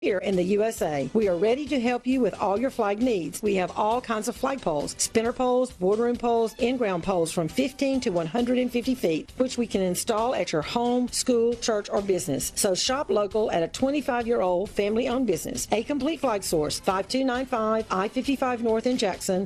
Here in the USA, we are ready to help you with all your flag needs. We have all kinds of flag poles, spinner poles, boardroom poles, in-ground poles from 15 to 150 feet, which we can install at your home, school, church, or business. So shop local at a 25-year-old family-owned business. A Complete Flag Source, 5295 I-55 North in Jackson,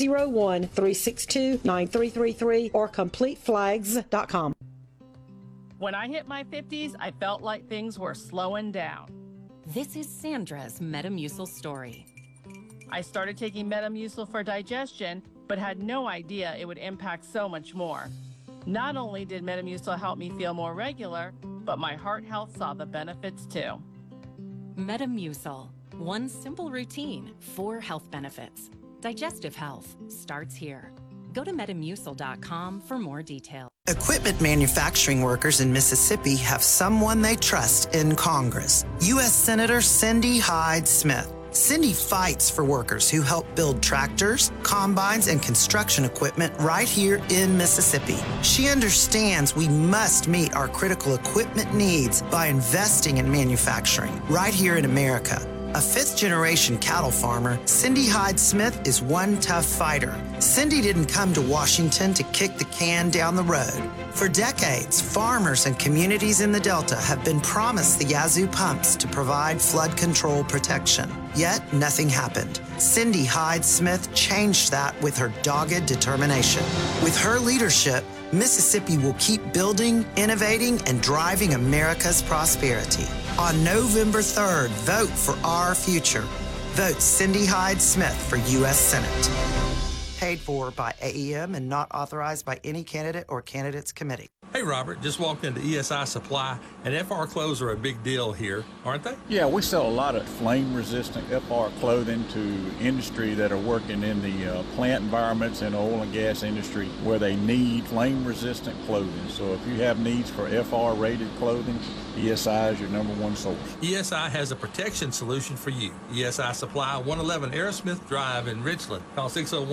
601-362-9333, or CompleteFlags.com. When I hit my 50s, I felt like things were slowing down. This is Sandra's Metamucil story. I started taking Metamucil for digestion, but had no idea it would impact so much more. Not only did Metamucil help me feel more regular, but my heart health saw the benefits too. Metamucil, one simple routine, 4 health benefits. Digestive health starts here. Go to Metamucil.com for more details. Equipment manufacturing workers in Mississippi have someone they trust in Congress. U.S. Senator Cindy Hyde Smith. Cindy fights for workers who help build tractors, combines, and construction equipment right here in Mississippi. She understands we must meet our critical equipment needs by investing in manufacturing right here in America. A fifth-generation cattle farmer, Cindy Hyde Smith is one tough fighter. Cindy didn't come to Washington to kick the can down the road. For decades, farmers and communities in the Delta have been promised the Yazoo pumps to provide flood control protection. Yet, nothing happened. Cindy Hyde Smith changed that with her dogged determination. With her leadership, Mississippi will keep building, innovating, and driving America's prosperity. On November 3rd, vote for our future. Vote Cindy Hyde Smith for U.S. Senate. Paid for by AEM and not authorized by any candidate or candidates committee. Hey, Robert, just walked into ESI Supply, and FR clothes are a big deal here, aren't they? Yeah, we sell a lot of flame-resistant FR clothing to industry that are working in the plant environments and oil and gas industry where they need flame-resistant clothing. So if you have needs for FR-rated clothing, ESI is your #1 source. ESI has a protection solution for you. ESI Supply, 111 Aerosmith Drive in Richland. Call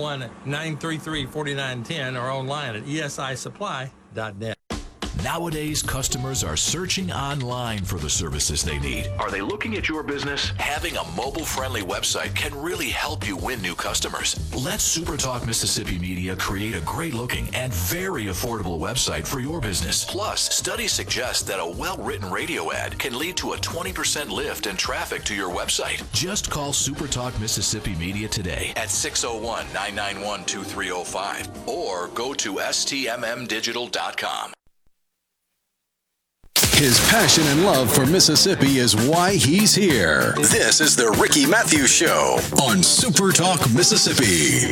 601-933-4910 or online at esisupply.net. Nowadays, customers are searching online for the services they need. Are they looking at your business? Having a mobile-friendly website can really help you win new customers. Let SuperTalk Mississippi Media create a great-looking and very affordable website for your business. Plus, studies suggest that a well-written radio ad can lead to a 20% lift in traffic to your website. Just call SuperTalk Mississippi Media today at 601-991-2305 or go to stmmdigital.com. His passion and love for Mississippi is why he's here. This is the Ricky Matthews Show on Super Talk Mississippi.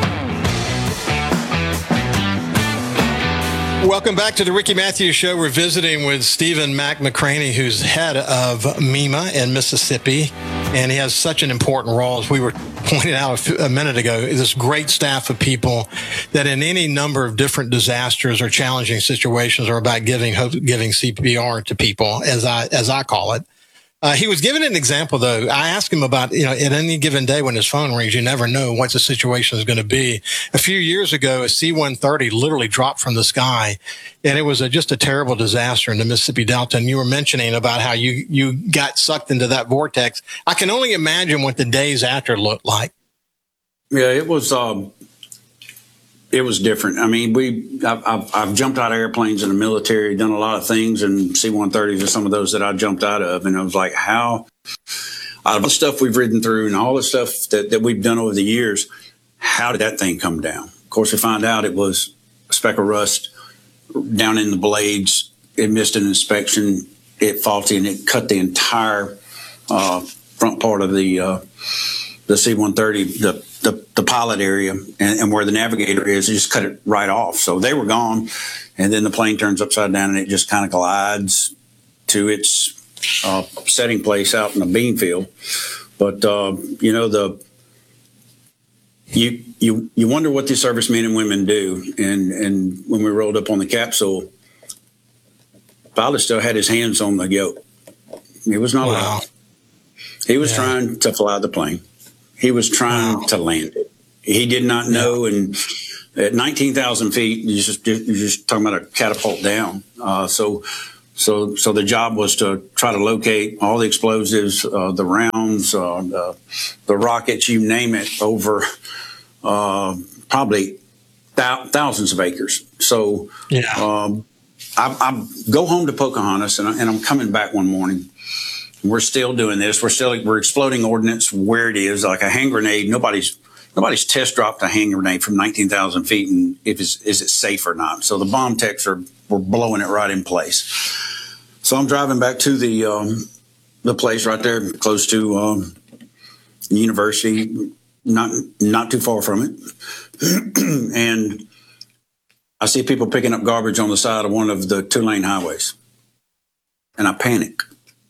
Welcome back to the Ricky Matthews Show. We're visiting with Stephen Mack McCraney, who's head of MEMA in Mississippi, and he has such an important role, as we were pointing out a minute ago. This great staff of people that in any number of different disasters or challenging situations are about giving CPR to people, as I call it. He was given an example, though. I asked him about, at any given day when his phone rings, you never know what the situation is going to be. A few years ago, a C-130 literally dropped from the sky, and it was just a terrible disaster in the Mississippi Delta. And you were mentioning about how you got sucked into that vortex. I can only imagine what the days after looked like. Yeah, it was different. I mean, I've jumped out of airplanes in the military, done a lot of things, and C-130s are some of those that I jumped out of. And I was like, how, out of the stuff we've ridden through and all the stuff that we've done over the years, how did that thing come down? Of course, we found out it was a speck of rust down in the blades. It missed an inspection. It faulty, and it cut the entire front part of the C-130, the pilot area and where the navigator is, it just cut it right off. So they were gone. And then the plane turns upside down and it just kind of glides to its setting place out in the bean field. But, you wonder what these servicemen and women do. And when we rolled up on the capsule, pilot still had his hands on the yoke. He was not allowed. He was trying to fly the plane. He was trying to land it. He did not know. And at 19,000 feet, you're just talking about a catapult down. So So the job was to try to locate all the explosives, the rounds, the rockets, you name it, over probably thousands of acres. So I go home to Pocahontas, and I'm coming back one morning. We're still doing this. We're exploding ordnance where it is, like a hand grenade. Nobody's test dropped a hand grenade from 19,000 feet, and is it safe or not? So the bomb techs were blowing it right in place. So I'm driving back to the place right there, close to the university, not too far from it, and I see people picking up garbage on the side of one of the 2-lane highways, and I panic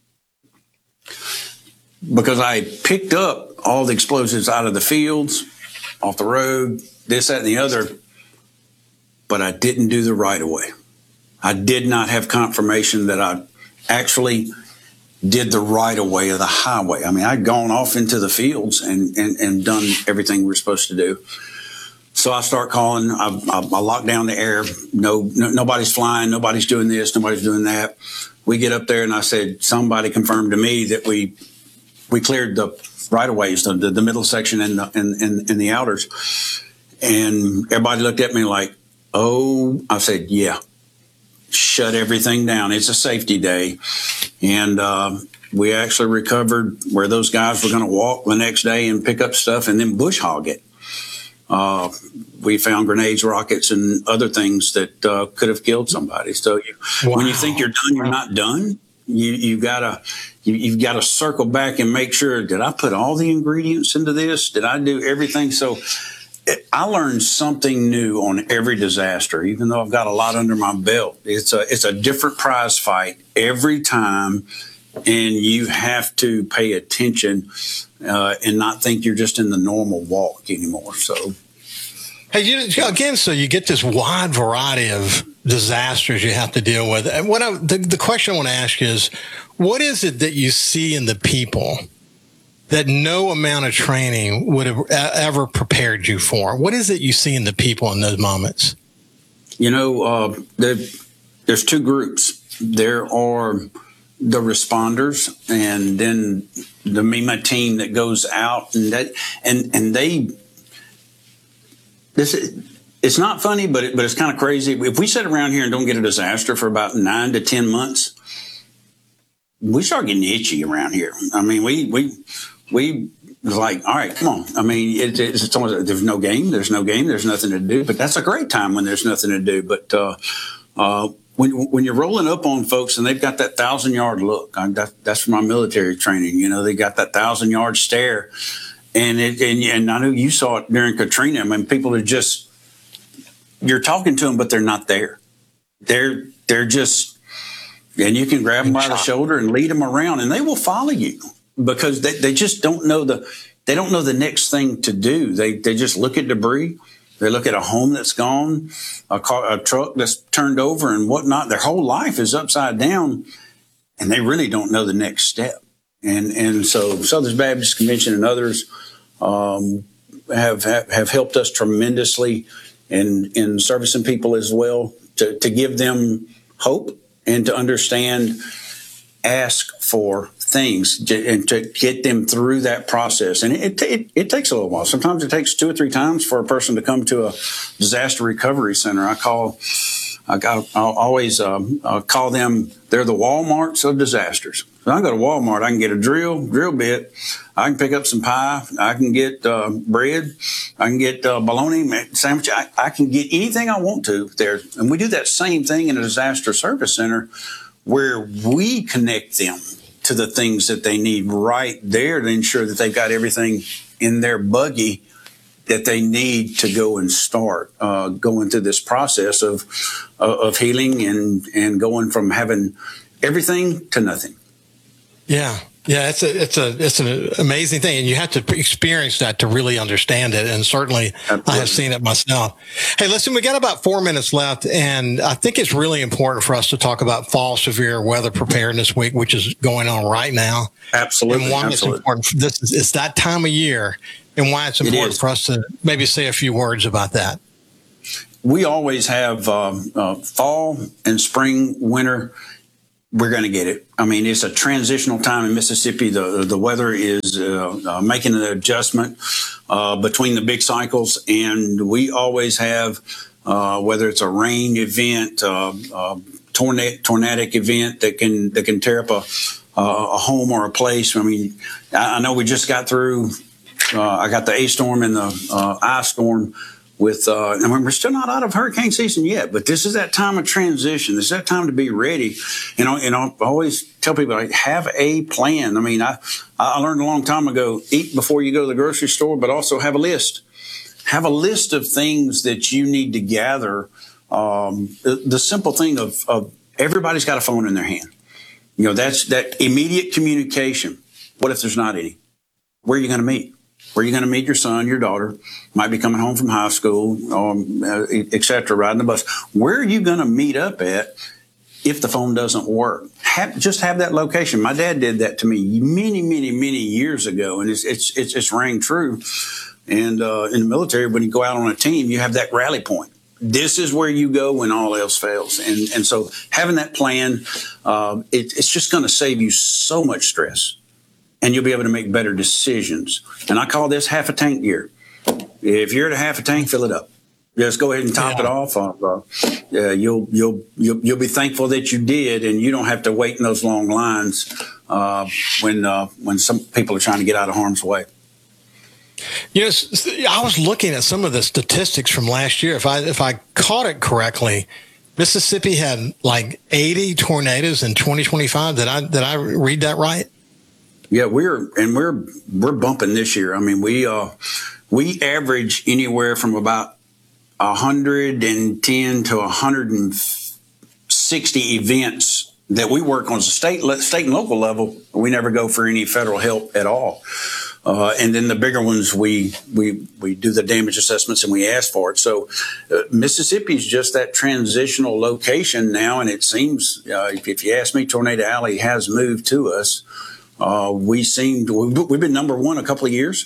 because I picked up all the explosives out of the fields, off the road, this, that, and the other, but I didn't do the right of way. I did not have confirmation that I actually did the right of way of the highway. I mean, I'd gone off into the fields and done everything we're supposed to do. So I start calling. I lock down the air. Nobody's flying. Nobody's doing this. Nobody's doing that. We get up there, and I said, somebody confirmed to me that we cleared the right of ways, the middle section and the outers. And everybody looked at me like, oh, I said, yeah, shut everything down. It's a safety day. And we actually recovered where those guys were going to walk the next day and pick up stuff and then bush hog it. We found grenades, rockets, and other things that could have killed somebody. So when you think you're done, you're not done. You've got to circle back and make sure, did I put all the ingredients into this? Did I do everything? So I learned something new on every disaster, even though I've got a lot under my belt. It's a different prize fight every time, and you have to pay attention and not think you're just in the normal walk anymore. So, hey, so you get this wide variety of disasters you have to deal with. And the question I want to ask you is, what is it that you see in the people that no amount of training would have ever prepared you for? What is it you see in the people in those moments? There's two groups. There are the responders, and then the MEMA team that goes out, it's not funny, but it's kind of crazy. If we sit around here and don't get a disaster for about 9 to 10 months, we start getting itchy around here. I mean, we was like, all right, come on. I mean, it's almost, there's no game, there's nothing to do. But that's a great time when there's nothing to do. But when you're rolling up on folks and they've got that 1,000-yard look, that's from my military training. They got that 1,000-yard stare, and I know you saw it during Katrina. I mean, people are just, you're talking to them, but they're not there. They're just, and you can grab them by the shoulder and lead them around, and they will follow you because they just don't know the next thing to do. They just look at debris. They look at a home that's gone, a truck that's turned over and whatnot. Their whole life is upside down, and they really don't know the next step. And so Southern Baptist Convention and others have helped us tremendously in servicing people as well, to give them hope and to understand, ask for things and to get them through that process. And it takes a little while. Sometimes it takes 2 or 3 times for a person to come to a disaster recovery center. I'll always call them, they're the Walmarts of disasters. So I go to Walmart, I can get a drill bit, I can pick up some pie, I can get bread, I can get bologna sandwich, I can get anything I want to there. And we do that same thing in a disaster service center, where we connect them to the things that they need right there to ensure that they've got everything in their buggy that they need to go and start going through this process of healing and going from having everything to nothing. Yeah. Yeah, it's an amazing thing, and you have to experience that to really understand it. And certainly, absolutely, I have seen it myself. Hey, listen, we got about 4 minutes left, and I think it's really important for us to talk about Fall Severe Weather Preparedness Week, which is going on right now. Absolutely, and why it's important. It's that time of year, and why it's important for us to maybe say a few words about that. We always have fall and spring, winter we're going to get it. I mean, it's a transitional time in Mississippi. The weather is making an adjustment between the big cycles, and we always have, whether it's a rain event, tornadic event that can tear up a home or a place. I mean, I know we just got through. I got the A storm and the I storm. And we're still not out of hurricane season yet, but this is that time of transition. This is that time to be ready. And I always tell people, like, have a plan. I mean, I learned a long time ago, eat before you go to the grocery store, but also have a list. Have a list of things that you need to gather. The simple thing of everybody's got a phone in their hand. You know, that's that immediate communication. What if there's not any? Where are you going to meet? Where are you going to meet your son, your daughter? Might be coming home from high school, et cetera, riding the bus. Where are you going to meet up at if the phone doesn't work? Just have that location. My dad did that to me many, many, many years ago, and it's rang true. And in the military, when you go out on a team, you have that rally point. This is where you go when all else fails. And so having that plan, it's just going to save you so much stress. And you'll be able to make better decisions. And I call this half a tank gear. If you're at a half a tank, fill it up. Just go ahead and top it off. You'll be thankful that you did, and you don't have to wait in those long lines when some people are trying to get out of harm's way. You know, I was looking at some of the statistics from last year. If I caught it correctly, Mississippi had like 80 tornadoes in 2025. Did I read that right? Yeah, we're bumping this year. I mean, we average anywhere from about 110 to 160 events that we work on as a state and local level. We never go for any federal help at all. And then the bigger ones, we do the damage assessments and we ask for it. So Mississippi is just that transitional location now, and it seems, if you ask me, Tornado Alley has moved to us. We've been number one a couple of years.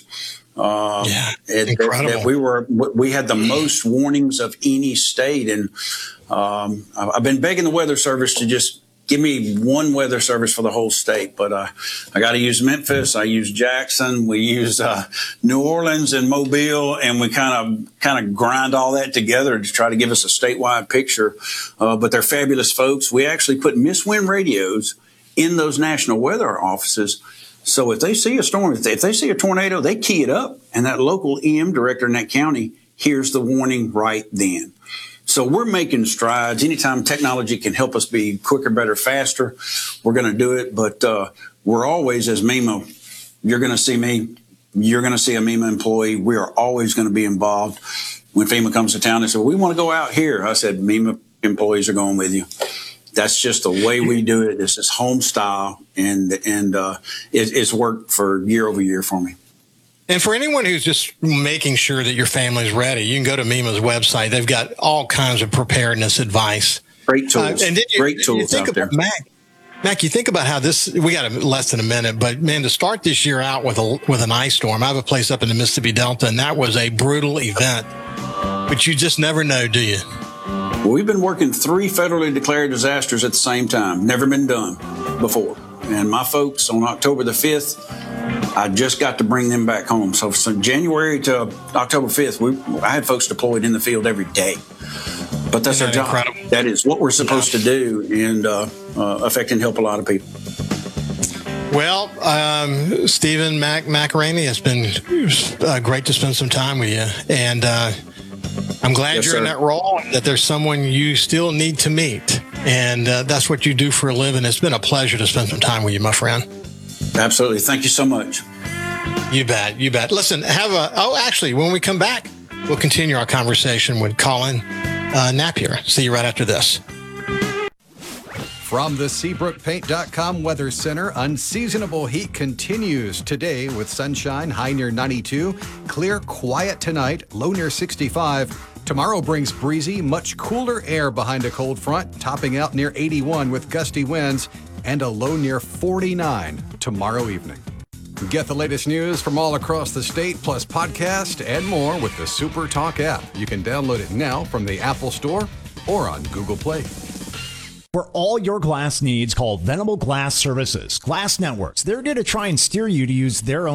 Incredible. We had the most warnings of any state. And I've been begging the Weather Service to just give me one weather service for the whole state. But I got to use Memphis. I use Jackson. We use New Orleans and Mobile, and we kind of grind all that together to try to give us a statewide picture. But they're fabulous folks. We actually put Miss Wind radios in those national weather offices. So if they see a storm, if they see a tornado, they key it up, and that local EM director in that county hears the warning right then. So we're making strides. Anytime technology can help us be quicker, better, faster, we're going to do it. But we're always, as MEMA, you're going to see me, you're going to see a MEMA employee. We are always going to be involved. When FEMA comes to town, they say, well, we want to go out here. I said, MEMA employees are going with you. That's just the way we do it. This is home style, and it's worked for year over year for me. And for anyone who's just making sure that your family's ready, you can go to MEMA's website. They've got all kinds of preparedness advice. Great tools. Great tools out there. Mac, you think about how this, we got less than a minute, but man, to start this year out with an ice storm, I have a place up in the Mississippi Delta, and that was a brutal event. But you just never know, do you? Well, we've been working 3 federally declared disasters at the same time. Never been done before. And my folks, on October the 5th, I just got to bring them back home. So from January to October 5th, I had folks deployed in the field every day. But that's our job. Incredible? That is what we're supposed to do, and affect and help a lot of people. Well, Stephen McRaney, it's been great to spend some time with you. And I'm glad you're in that role, that there's someone you still need to meet. And that's what you do for a living. It's been a pleasure to spend some time with you, my friend. Absolutely. Thank you so much. You bet. You bet. Listen, actually, when we come back, we'll continue our conversation with Colin Napier. See you right after this. From the SeabrookPaint.com Weather Center, unseasonable heat continues today with sunshine, high near 92. Clear, quiet tonight, low near 65. Tomorrow brings breezy, much cooler air behind a cold front, topping out near 81 with gusty winds, and a low near 49 tomorrow evening. Get the latest news from all across the state, plus podcast and more with the Super Talk app. You can download it now from the Apple Store or on Google Play. For all your glass needs, call Venable Glass Services. Glass Networks. They're going to try and steer you to use their own